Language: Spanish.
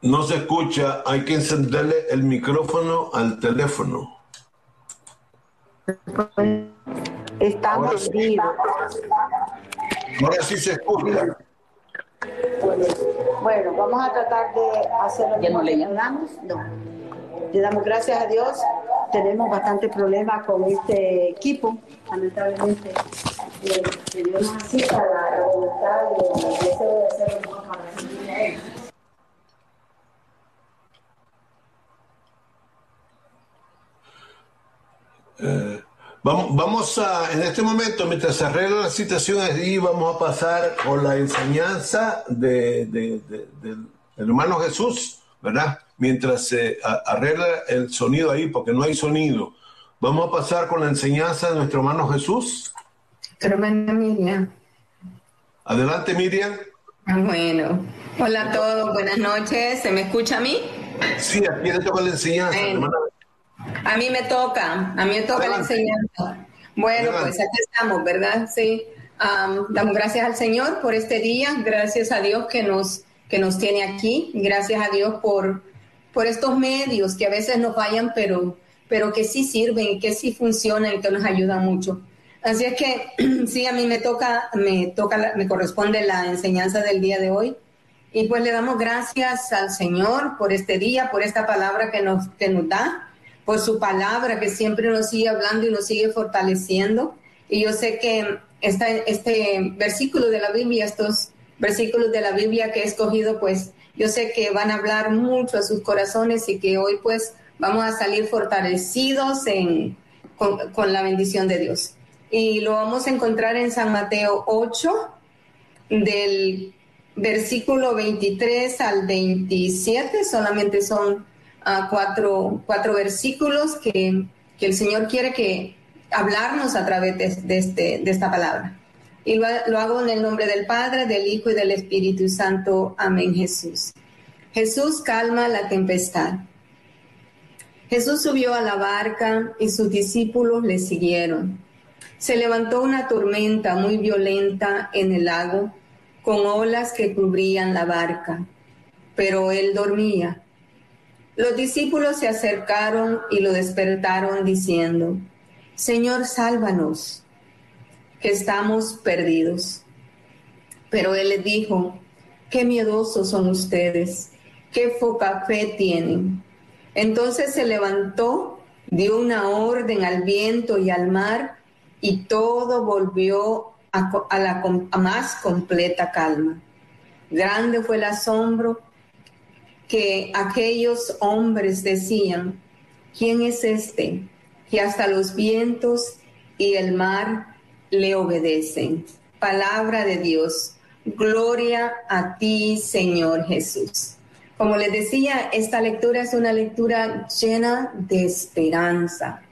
No se escucha, hay que encenderle el micrófono al teléfono. Estamos vivos. Ahora sí se escucha. Bueno, vamos a tratar de hacerlo. ¿Ya no le llamamos? No. Le damos gracias a Dios. Tenemos bastante problemas con este equipo. Lamentablemente, Dios nos asista la voluntad y el deseo de hacer lo mejor para recibirle a Él. Vamos a, en este momento, mientras se arregla la situación allí, vamos a pasar con la enseñanza del hermano Jesús, ¿verdad? Mientras se arregla el sonido ahí, porque no hay sonido. Vamos a pasar con la enseñanza de nuestro hermano Jesús. Hermana Miriam. Adelante, Miriam. Bueno, hola a todos, buenas noches. ¿Se me escucha a mí? Sí, aquí le toca la enseñanza, hermana. A mí me toca la enseñanza. Bueno, pues aquí estamos, ¿verdad? Sí. Damos gracias al Señor por este día, gracias a Dios que nos tiene aquí, gracias a Dios por estos medios que a veces nos fallan, pero que sí sirven, que sí funcionan y que nos ayudan mucho. Así es que sí, a mí me corresponde la enseñanza del día de hoy. Y pues le damos gracias al Señor por este día, por esta palabra que nos da, por su palabra que siempre nos sigue hablando y nos sigue fortaleciendo. Y yo sé que este versículo de la Biblia, estos versículos de la Biblia que he escogido, pues yo sé que van a hablar mucho a sus corazones y que hoy pues vamos a salir fortalecidos con la bendición de Dios. Y lo vamos a encontrar en San Mateo 8, del versículo 23 al 27, solamente son cuatro versículos que el Señor quiere que hablarnos a través de esta palabra. Y lo hago en el nombre del Padre, del Hijo y del Espíritu Santo. Amén, Jesús. Jesús calma la tempestad. Jesús subió a la barca y sus discípulos le siguieron. Se levantó una tormenta muy violenta en el lago, con olas que cubrían la barca, pero él dormía. Los discípulos se acercaron y lo despertaron diciendo: Señor, sálvanos, que estamos perdidos. Pero él les dijo: qué miedosos son ustedes, qué poca fe tienen. Entonces se levantó, dio una orden al viento y al mar, y todo volvió a más completa calma. Grande fue el asombro que aquellos hombres decían: ¿quién es este que hasta los vientos y el mar le obedecen? Palabra de Dios. Gloria a ti, Señor Jesús. Como les decía, esta lectura es una lectura llena de esperanza,